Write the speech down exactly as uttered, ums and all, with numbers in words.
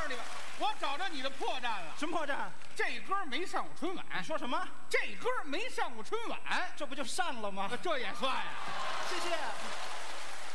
诉你吧，我找着你的破绽了。 什么破绽？ 这歌没上过春晚。 你说什么？ 这歌没上过春晚， 这不就上了吗？ 这也算呀。 谢谢。